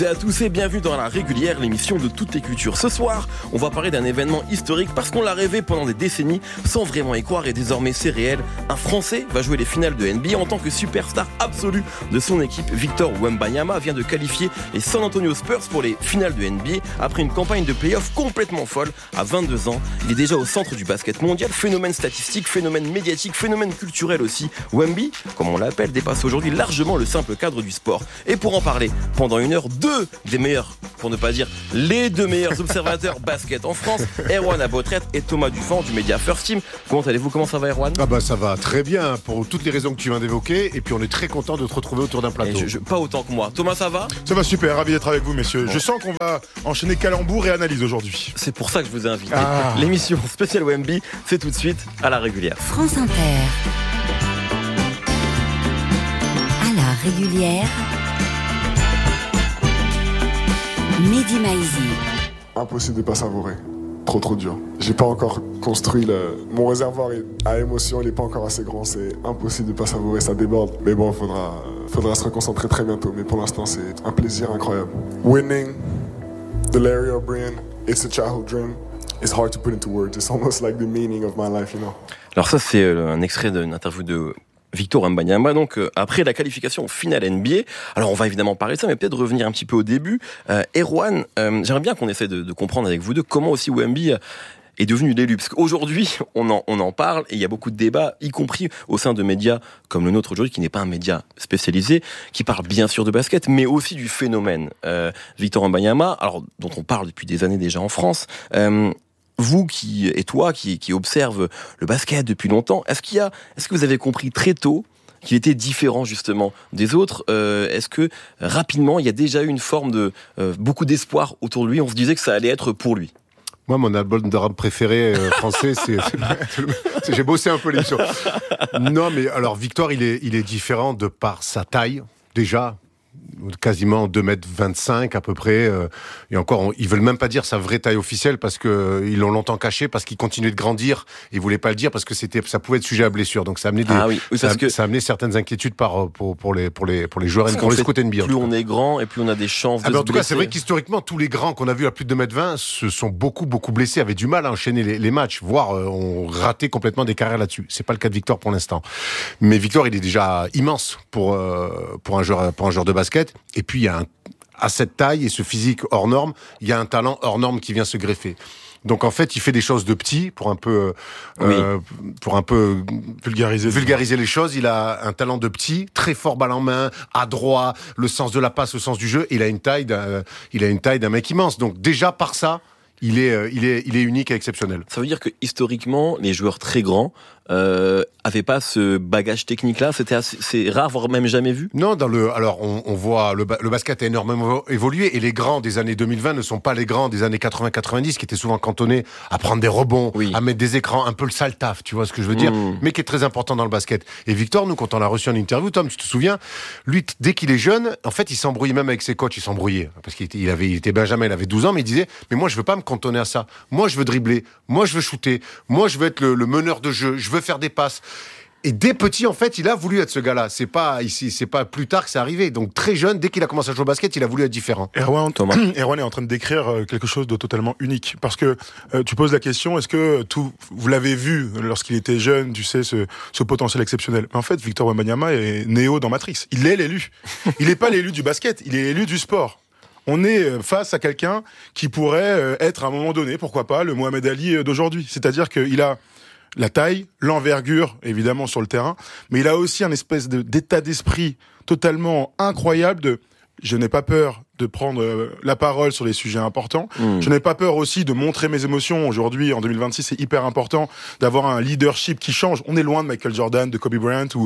Bonjour à tous et bienvenue dans La Régulière, l'émission de toutes les cultures. Ce soir, on va parler d'un événement historique parce qu'on l'a rêvé pendant des décennies sans vraiment y croire et désormais c'est réel. Un Français va jouer les finales de NBA en tant que superstar absolue de son équipe. Victor Wembanyama vient de qualifier les San Antonio Spurs pour les finales de NBA après une campagne de play-off complètement folle. À 22 ans, il est déjà au centre du basket mondial. Phénomène statistique, phénomène médiatique, phénomène culturel aussi. Wemby, comme on l'appelle, dépasse aujourd'hui largement le simple cadre du sport. Et pour en parler, pendant une heure, deux des meilleurs, pour ne pas dire les deux meilleurs observateurs basket en France, Erwan Abotret et Thomas Dufan du média First Team. Comment allez-vous? Comment ça va, Erwan? Ça va très bien pour toutes les raisons que tu viens d'évoquer et puis on est très content de te retrouver autour d'un plateau. Pas autant que moi. Thomas, ça va? Ça va super, ravi d'être avec vous messieurs. Bon. Je sens qu'on va enchaîner calembour et analyse aujourd'hui. C'est pour ça que je vous ai invité. L'émission spéciale Wemby, c'est tout de suite à La Régulière. France Inter. À La Régulière. Mehdi Maizi. Impossible de pas savourer. Trop dur. J'ai pas encore construit mon réservoir à émotions, il est pas encore assez grand, c'est impossible de pas savourer, ça déborde. Mais bon, faudra se reconcentrer très bientôt, mais pour l'instant c'est un plaisir incroyable. Winning the Larry O'Brien, it's a childhood dream. It's hard to put into words. It's almost like the meaning of my life, you know. Alors ça c'est un extrait d'une interview de Victor Wembanyama, donc après la qualification finale NBA. Alors on va évidemment parler de ça, mais peut-être revenir un petit peu au début. Erwan, j'aimerais bien qu'on essaie de comprendre avec vous deux comment aussi Wemby est devenu l'élu, parce qu'aujourd'hui on en parle et il y a beaucoup de débats, y compris au sein de médias comme le nôtre aujourd'hui, qui n'est pas un média spécialisé, qui parle bien sûr de basket, mais aussi du phénomène Victor Wembanyama, alors dont on parle depuis des années déjà en France. Vous qui observe le basket depuis longtemps, est-ce que vous avez compris très tôt qu'il était différent justement des autres? Est-ce que rapidement il y a déjà eu une forme de beaucoup d'espoir autour de lui? On se disait que ça allait être pour lui. Moi, mon album de rap préféré français, c'est j'ai bossé un peu l'émission. Non, mais alors Victor, il est différent de par sa taille déjà. Quasiment 2m25 à peu près, et encore ils veulent même pas dire sa vraie taille officielle parce que ils l'ont longtemps caché, parce qu'il continuait de grandir, ils voulaient pas le dire parce que ça pouvait être sujet à blessure, donc ça a amené ça a amené certaines inquiétudes pour les joueurs, pour les scouts NBA. Plus on est grand et plus on a des chances de se blesser. En tout cas, c'est vrai qu'historiquement tous les grands qu'on a vus à plus de 2m20 se sont beaucoup blessés, avaient du mal à enchaîner les matchs, voire ont raté complètement des carrières là-dessus. C'est pas le cas de Victor pour l'instant, mais Victor il est déjà immense pour un joueur de basket. Et puis, à cette taille et ce physique hors norme, il y a un talent hors norme qui vient se greffer. Donc, en fait, il fait des choses de petit pour un peu vulgariser les choses. Il a un talent de petit, très fort balle en main, adroit, le sens de la passe, le sens du jeu. Et il a une taille d'un mec immense. Donc, déjà, par ça, il est unique et exceptionnel. Ça veut dire que, historiquement, les joueurs très grands avaient pas ce bagage technique-là, c'est rare, voire même jamais vu. Non, alors on voit le basket a énormément évolué et les grands des années 2020 ne sont pas les grands des années 80-90 qui étaient souvent cantonnés à prendre des rebonds, à mettre des écrans, un peu le sale taf, tu vois ce que je veux dire, mais qui est très important dans le basket. Et Victor, nous, quand on l'a reçu en interview, Tom, tu te souviens, lui, dès qu'il est jeune, en fait, il s'embrouillait même avec ses coachs, il s'embrouillait parce qu'il était Benjamin, il avait 12 ans, mais il disait, mais moi, je veux pas me cantonner à ça. Moi, je veux dribbler. Moi, je veux shooter. Moi, je veux être le meneur de jeu. Je veux faire des passes. Et dès petit, en fait, il a voulu être ce gars-là. C'est pas plus tard que c'est arrivé. Donc, très jeune, dès qu'il a commencé à jouer au basket, il a voulu être différent. Erwan est en train de décrire quelque chose de totalement unique. Parce que tu poses la question, est-ce que vous l'avez vu lorsqu'il était jeune, tu sais, ce potentiel exceptionnel? Mais en fait, Victor Wembanyama est Néo dans Matrix. Il est l'élu. Il n'est pas l'élu du basket, il est l'élu du sport. On est face à quelqu'un qui pourrait être à un moment donné, pourquoi pas, le Mohamed Ali d'aujourd'hui. C'est-à-dire qu'il a la taille, l'envergure, évidemment, sur le terrain, mais il a aussi un espèce d'état d'esprit totalement incroyable je n'ai pas peur de prendre la parole sur les sujets importants. Je n'ai pas peur aussi de montrer mes émotions. Aujourd'hui, en 2026, c'est hyper important d'avoir un leadership qui change. On est loin de Michael Jordan, de Kobe Bryant, où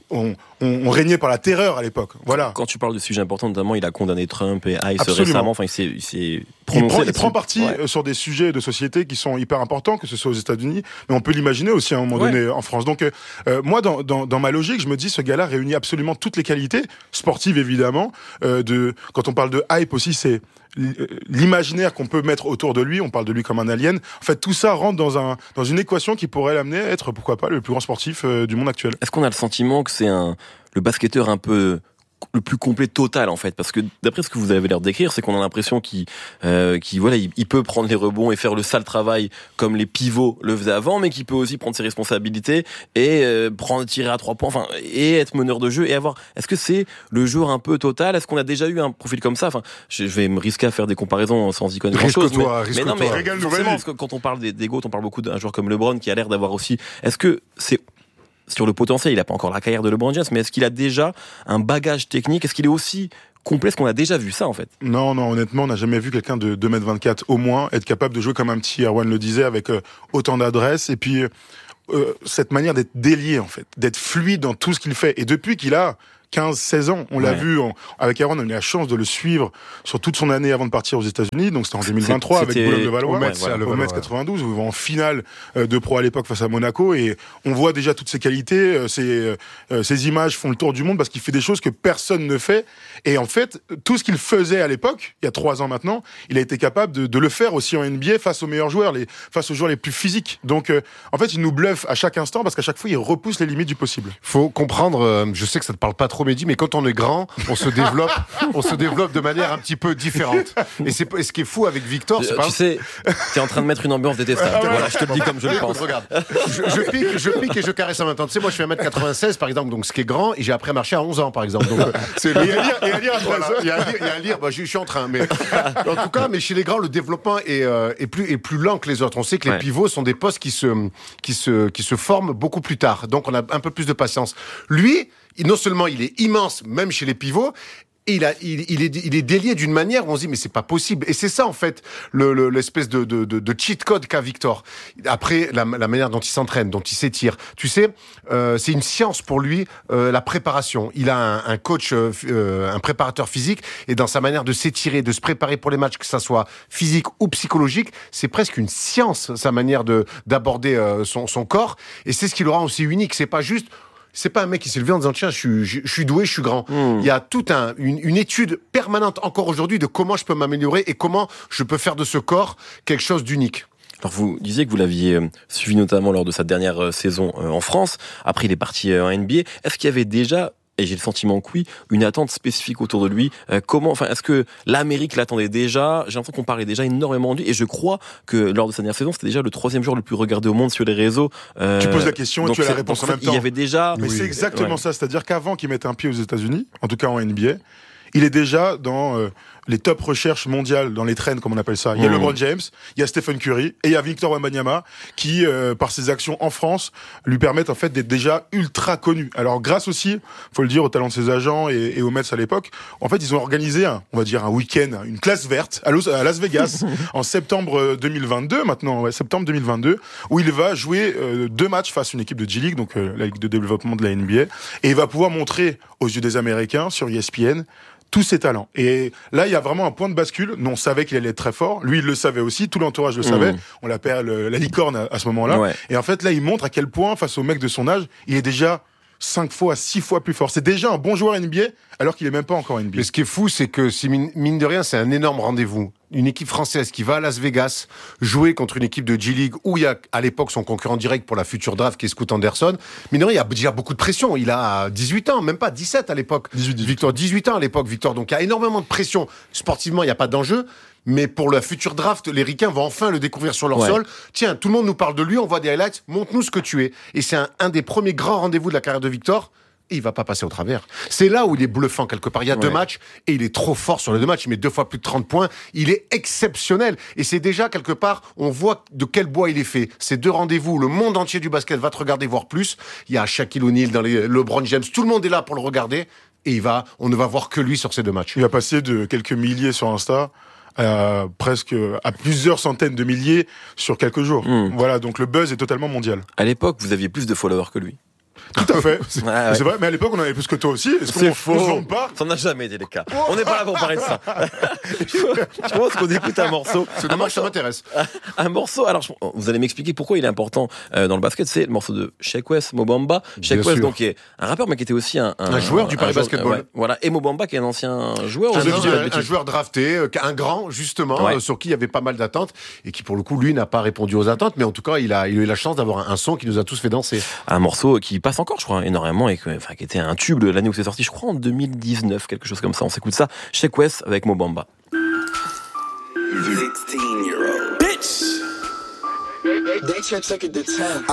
on régnait par la terreur à l'époque. Voilà. Quand tu parles de sujets importants, notamment, il a condamné Trump et Ice Absolument. récemment. Enfin, il s'est prononcé. Il prend parti sur des sujets de société qui sont hyper importants, que ce soit aux États-Unis, mais on peut l'imaginer aussi à un moment donné en France. Donc, moi, dans ma logique, je me dis, ce gars-là réunit absolument toutes les qualités sportives, évidemment. Quand on parle de hype aussi, c'est l'imaginaire qu'on peut mettre autour de lui. On parle de lui comme un alien. En fait, tout ça rentre dans une équation qui pourrait l'amener à être, pourquoi pas, le plus grand sportif du monde actuel. Est-ce qu'on a le sentiment que c'est le basketteur un peu le plus complet total en fait, parce que d'après ce que vous avez l'air de décrire, c'est qu'on a l'impression qu'il voilà, il peut prendre les rebonds et faire le sale travail comme les pivots le faisaient avant, mais qu'il peut aussi prendre ses responsabilités et tirer à 3 points, enfin, et être meneur de jeu et avoir. Est-ce que c'est le joueur un peu total? Est-ce qu'on a déjà eu un profil comme ça? Enfin, je vais me risquer à faire des comparaisons sans y connaître grand-chose. Mais non, mais forcément, parce que quand on parle des GOAT, on parle beaucoup d'un joueur comme LeBron qui a l'air d'avoir aussi. Est-ce que c'est sur le potentiel, il n'a pas encore la carrière de LeBron James, mais est-ce qu'il a déjà un bagage technique? Est-ce qu'il est aussi complet? Est-ce qu'on a déjà vu ça en fait? Non, honnêtement, on n'a jamais vu quelqu'un de 2m24 au moins être capable de jouer comme un petit Erwan le disait, avec autant d'adresse et puis cette manière d'être délié en fait, d'être fluide dans tout ce qu'il fait. Et depuis qu'il a 15-16 ans, on l'a vu avec Aaron, on a eu la chance de le suivre sur toute son année avant de partir aux États-Unis, donc c'était en 2023 avec Boulogne-le-Valois, au Metz 92, où il va en finale de pro à l'époque face à Monaco, et on voit déjà toutes ses qualités, ces images font le tour du monde parce qu'il fait des choses que personne ne fait, et en fait, tout ce qu'il faisait à l'époque, il y a 3 ans maintenant, il a été capable de le faire aussi en NBA face aux meilleurs joueurs, face aux joueurs les plus physiques. Donc en fait, il nous bluffe à chaque instant parce qu'à chaque fois, il repousse les limites du possible. Faut comprendre, je sais que ça te parle pas trop, Mehdi, mais quand on est grand, on se développe de manière un petit peu différente. Et ce qui est fou avec Victor, c'est pas... Tu sais, t'es en train de mettre une ambiance détestable. Voilà, je te le dis comme je le pense. Regarde, je pique et je caresse en même temps. Tu sais, moi, je fais 1m96, par exemple, donc ce qui est grand, et j'ai appris à marcher à 11 ans, par exemple. Donc, et à lire à 13 ans. Il y a à lire, bah, je suis en train. Mais, en tout cas, mais chez les grands, le développement est plus lent que les autres. On sait que les pivots sont des postes qui se forment beaucoup plus tard. Donc, on a un peu plus de patience. Lui, non seulement il est immense, même chez les pivots, et il est délié d'une manière où on se dit mais c'est pas possible. Et c'est ça en fait l'espèce de cheat code qu'a Victor. Après la manière dont il s'entraîne, dont il s'étire. Tu sais, c'est une science pour lui la préparation. Il a un coach, un préparateur physique, et dans sa manière de s'étirer, de se préparer pour les matchs, que ça soit physique ou psychologique, c'est presque une science sa manière d'aborder son corps. Et c'est ce qui le rend aussi unique. C'est pas un mec qui s'est levé en disant tiens, je suis doué, je suis grand. Il y a toute une étude permanente encore aujourd'hui de comment je peux m'améliorer et comment je peux faire de ce corps quelque chose d'unique. Alors vous disiez que vous l'aviez suivi notamment lors de sa dernière saison en France. Après, il est parti en NBA. Est-ce qu'il y avait déjà, et j'ai le sentiment que oui, une attente spécifique autour de lui? Est-ce que l'Amérique l'attendait déjà? J'ai l'impression qu'on parlait déjà énormément de lui, et je crois que lors de sa dernière saison, c'était déjà le 3e joueur le plus regardé au monde sur les réseaux. Tu poses la question et tu as la réponse en même temps. Il y avait déjà... Mais c'est exactement ça, c'est-à-dire qu'avant qu'il mette un pied aux États-Unis, en tout cas en NBA, il est déjà dans les top recherches mondiales, dans les trends comme on appelle ça. Il y a LeBron James, il y a Stephen Curry, et il y a Victor Wembanyama qui, par ses actions en France, lui permettent en fait d'être déjà ultra connu. Alors grâce aussi, faut le dire, au talent de ses agents et aux Mets à l'époque, en fait ils ont organisé un week-end, une classe verte à Las Vegas en septembre 2022, septembre 2022, où il va jouer 2 matchs face à une équipe de G-League, donc la Ligue de développement de la NBA, et il va pouvoir montrer aux yeux des Américains sur ESPN tous ses talents. Et là, il y a vraiment un point de bascule. Nous, on savait qu'il allait être très fort. Lui, il le savait aussi. Tout l'entourage le savait. On l'appelle la licorne à ce moment-là. Ouais. Et en fait, là, il montre à quel point, face au mec de son âge, il est déjà 5 fois, 6 fois plus fort. C'est déjà un bon joueur NBA, alors qu'il est même pas encore NBA. Mais ce qui est fou, c'est que, mine de rien, c'est un énorme rendez-vous. Une équipe française qui va à Las Vegas jouer contre une équipe de G-League où il y a à l'époque son concurrent direct pour la future draft qui est Scoot Anderson. Mais non, il y a déjà beaucoup de pression. Il a 18 ans, même pas 17 à l'époque. 18 ans à l'époque, Victor. Donc il y a énormément de pression. Sportivement, il n'y a pas d'enjeu. Mais pour la future draft, les Ricains vont enfin le découvrir sur leur sol. Tiens, tout le monde nous parle de lui, on voit des highlights, montre-nous ce que tu es. Et c'est un des premiers grands rendez-vous de la carrière de Victor. Et il va pas passer au travers. C'est là où il est bluffant quelque part. Il y a 2 matchs et il est trop fort sur les 2 matchs. Il met 2 fois plus de 30 points. Il est exceptionnel. Et c'est déjà quelque part, on voit de quel bois il est fait. Ces 2 rendez-vous, le monde entier du basket va te regarder, voir plus. Il y a Shaquille O'Neal dans les LeBron James. Tout le monde est là pour le regarder. Et on ne va voir que lui sur ces 2 matchs. Il va passer de quelques milliers sur Insta presque à plusieurs centaines de milliers sur quelques jours. Voilà, donc le buzz est totalement mondial. À l'époque, vous aviez plus de followers que lui. Tout à fait. C'est vrai, mais à l'époque, on en avait plus que toi aussi. C'est faux. On se vante pas. Ça n'a jamais été le cas. On n'est pas là pour parler de ça. Je pense qu'on écoute un morceau. C'est dommage, ça m'intéresse. Un morceau. Alors, vous allez m'expliquer pourquoi il est important dans le basket. C'est le morceau de Sheck West, Mo Bamba. Sheck West, donc, qui est un rappeur, mais qui était aussi un joueur du Paris Basketball. Ouais, voilà. Et Mo Bamba, qui est un ancien joueur. Un joueur drafté, un grand, justement, sur qui il y avait pas mal d'attentes et qui, pour le coup, lui, n'a pas répondu aux attentes. Mais en tout cas, il a eu la chance d'avoir un son qui nous a tous fait danser. Un morceau qui passe encore, je crois, énormément et qui était un tube l'année où c'est sorti, je crois, en 2019, quelque chose comme ça. On s'écoute ça. Sheck West avec Mo Bamba. 16-year-old bitch. They took it to 10.